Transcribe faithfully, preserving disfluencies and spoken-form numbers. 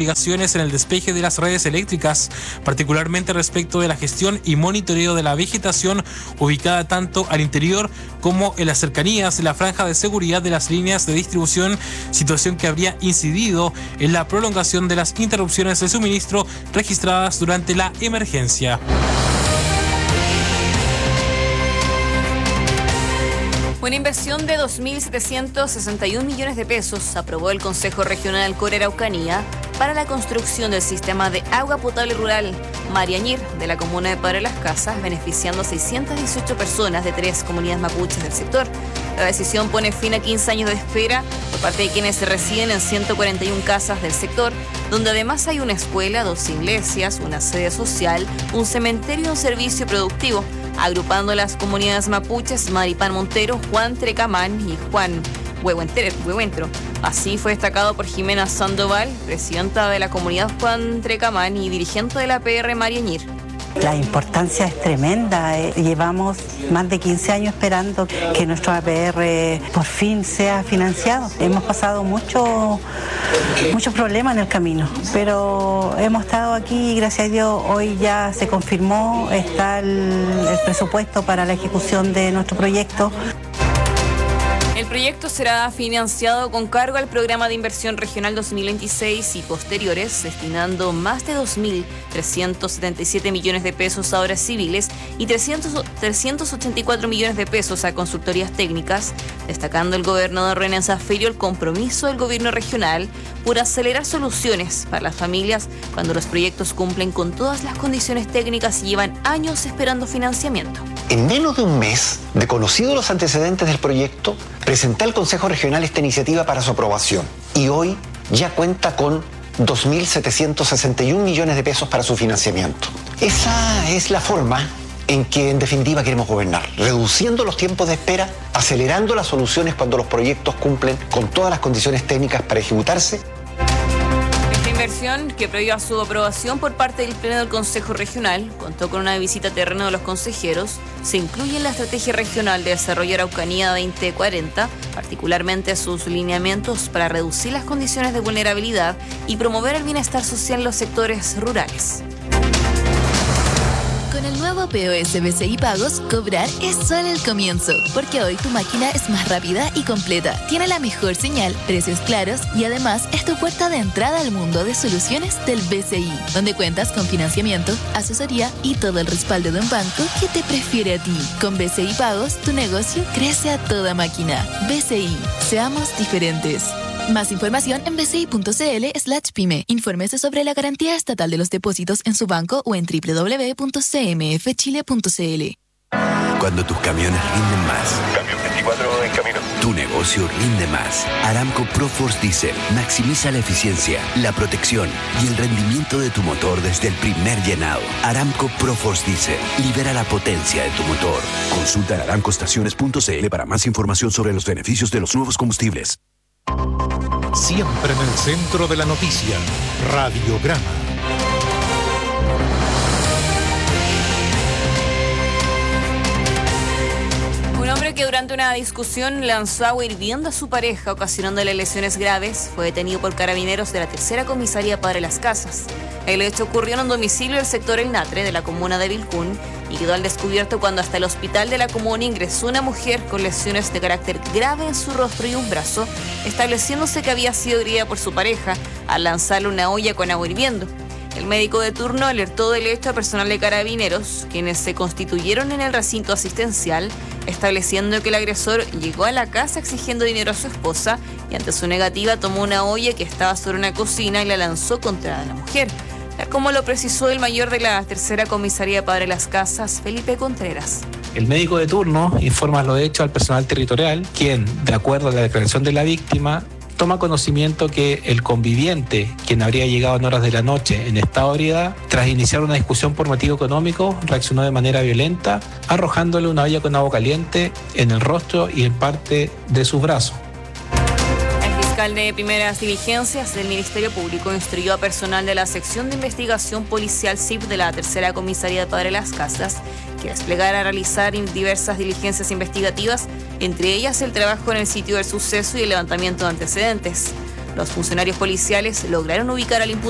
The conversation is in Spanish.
obligaciones en el despeje de las redes eléctricas, particularmente respecto de la gestión y monitoreo de la vegetación ubicada tanto al interior como en las cercanías de la franja de seguridad de las líneas de distribución, situación que habría incidido en la prolongación de las interrupciones de suministro registradas durante la emergencia. Una inversión de dos mil setecientos sesenta y un millones de pesos aprobó el Consejo Regional Core Araucanía para la construcción del sistema de agua potable rural Mariañir de la comuna de Padre Las Casas, beneficiando a seiscientas dieciocho personas de tres comunidades mapuches del sector. La decisión pone fin a quince años de espera por parte de quienes se residen en ciento cuarenta y una casas del sector, donde además hay una escuela, dos iglesias, una sede social, un cementerio y un servicio productivo, agrupando las comunidades mapuches Maripán Montero, Juan Trecamán y Juan Huehuentro. Así fue destacado por Jimena Sandoval, presidenta de la comunidad Juan Trecamán y dirigente de la P R Mariañir. La importancia es tremenda. Llevamos más de quince años esperando que nuestro A P R por fin sea financiado. Hemos pasado mucho, muchos problemas en el camino, pero hemos estado aquí y gracias a Dios hoy ya se confirmó, está el, el presupuesto para la ejecución de nuestro proyecto. El proyecto será financiado con cargo al Programa de Inversión Regional dos mil veintiséis y posteriores, destinando más de dos mil trescientos setenta y siete millones de pesos a obras civiles y trescientos ochenta y cuatro millones de pesos a consultorías técnicas, destacando el gobernador René Zafiro el compromiso del gobierno regional por acelerar soluciones para las familias cuando los proyectos cumplen con todas las condiciones técnicas y llevan años esperando financiamiento. En menos de un mes de conocidos los antecedentes del proyecto, presenté al Consejo Regional esta iniciativa para su aprobación y hoy ya cuenta con dos mil setecientos sesenta y un millones de pesos para su financiamiento. Esa es la forma en que en definitiva queremos gobernar, reduciendo los tiempos de espera, acelerando las soluciones cuando los proyectos cumplen con todas las condiciones técnicas para ejecutarse. Inversión que previo a su aprobación por parte del Pleno del Consejo Regional contó con una visita a terreno de los consejeros. Se incluye en la Estrategia Regional de Desarrollo Araucanía veinte cuarenta, particularmente sus lineamientos para reducir las condiciones de vulnerabilidad y promover el bienestar social en los sectores rurales. Con el nuevo P O S B C I Pagos, cobrar es solo el comienzo, porque hoy tu máquina es más rápida y completa, tiene la mejor señal, precios claros y además es tu puerta de entrada al mundo de soluciones del B C I, donde cuentas con financiamiento, asesoría y todo el respaldo de un banco que te prefiere a ti. Con B C I Pagos, tu negocio crece a toda máquina. B C I, seamos diferentes. Más información en bci.cl slash pyme. Infórmese sobre la garantía estatal de los depósitos en su banco o en doble u doble u doble u punto c m f chile punto c l. Cuando tus camiones rinden más. Camión veinticuatro en camino. Tu negocio rinde más. Aramco ProForce Diesel maximiza la eficiencia, la protección y el rendimiento de tu motor desde el primer llenado. Aramco ProForce Diesel libera la potencia de tu motor. Consulta en aramco estaciones punto c l para más información sobre los beneficios de los nuevos combustibles. Siempre en el centro de la noticia, Radiograma. Un hombre que durante una discusión lanzó agua hirviendo a su pareja, ocasionándole lesiones graves, fue detenido por carabineros de la tercera comisaría Padre Las Casas. El hecho ocurrió en un domicilio del sector El Natre de la comuna de Vilcún y quedó al descubierto cuando hasta el hospital de la comuna ingresó una mujer con lesiones de carácter grave en su rostro y un brazo, estableciéndose que había sido herida por su pareja al lanzarle una olla con agua hirviendo. El médico de turno alertó del hecho a personal de carabineros, quienes se constituyeron en el recinto asistencial, estableciendo que el agresor llegó a la casa exigiendo dinero a su esposa y ante su negativa tomó una olla que estaba sobre una cocina y la lanzó contra la mujer, tal como lo precisó el mayor de la tercera comisaría Padre Las Casas, Felipe Contreras. El médico de turno informa lo hecho al personal territorial, quien, de acuerdo a la declaración de la víctima, toma conocimiento que el conviviente, quien habría llegado en horas de la noche en estado de ebriedad, tras iniciar una discusión por motivo económico, reaccionó de manera violenta, arrojándole una olla con agua caliente en el rostro y en parte de sus brazos. El fiscal de primeras diligencias del Ministerio Público instruyó a personal de la sección de investigación policial C I P de la tercera comisaría de Padre Las Casas que desplegara a realizar diversas diligencias investigativas, entre ellas el trabajo en el sitio del suceso y el levantamiento de antecedentes. Los funcionarios policiales lograron ubicar al imputado